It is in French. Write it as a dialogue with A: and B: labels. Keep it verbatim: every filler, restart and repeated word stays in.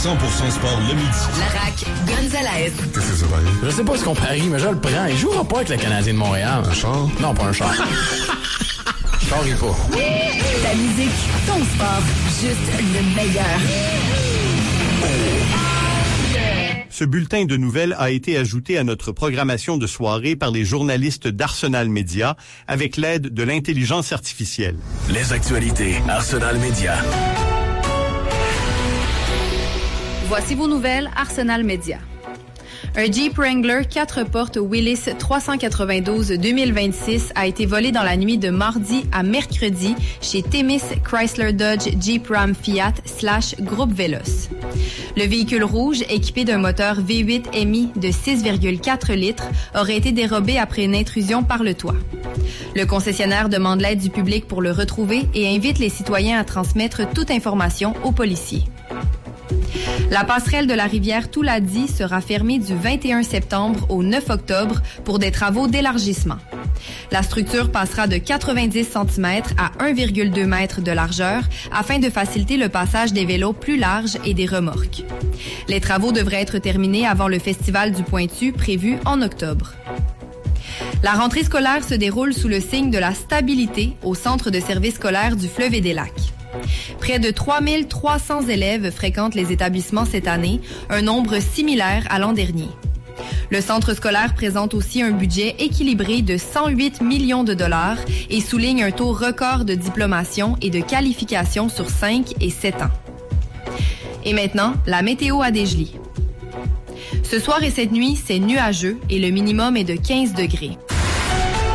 A: cent pour cent sport le midi.
B: La R A C, Gonzalez.
C: Qu'est-ce que ça va dire?
D: Je sais pas ce qu'on parie, mais je le prends. Il jouera pas avec le Canadien de Montréal.
C: Un char?
D: Non, pas un char. Je parie pas.
B: Ta musique, ton sport, juste le meilleur.
E: Ce bulletin de nouvelles a été ajouté à notre programmation de soirée par les journalistes d'Arsenal Média avec l'aide de l'intelligence artificielle.
A: Les actualités Arsenal Média.
F: Voici vos nouvelles Arsenal Média. Un Jeep Wrangler quatre portes Willys trois cent quatre-vingt-douze deux mille vingt-six a été volé dans la nuit de mardi à mercredi chez Themis Chrysler Dodge Jeep Ram Fiat slash Groupe Veloz. Le véhicule rouge, équipé d'un moteur V huit M I de six virgule quatre litres, aurait été dérobé après une intrusion par le toit. Le concessionnaire demande l'aide du public pour le retrouver et invite les citoyens à transmettre toute information aux policiers. La passerelle de la rivière Touladi sera fermée du vingt et un septembre au neuf octobre pour des travaux d'élargissement. La structure passera de quatre-vingt-dix centimètres à un virgule deux mètres de largeur afin de faciliter le passage des vélos plus larges et des remorques. Les travaux devraient être terminés avant le Festival du Pointu prévu en octobre. La rentrée scolaire se déroule sous le signe de la stabilité au Centre de services scolaires du Fleuve et des Lacs. Près de trois mille trois cents élèves fréquentent les établissements cette année, un nombre similaire à l'an dernier. Le centre scolaire présente aussi un budget équilibré de cent huit millions de dollars et souligne un taux record de diplomation et de qualification sur cinq et sept ans. Et maintenant, la météo à Desjely. Ce soir et cette nuit, c'est nuageux et le minimum est de quinze degrés.